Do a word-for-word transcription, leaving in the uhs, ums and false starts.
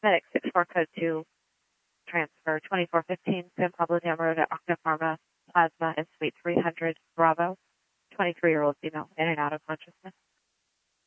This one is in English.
Medic six four code two, transfer twenty-four fifteen San Pablo Dam Road at Octapharma Plasma in Suite three hundred, Bravo. twenty-three-year-old female, in and out of consciousness.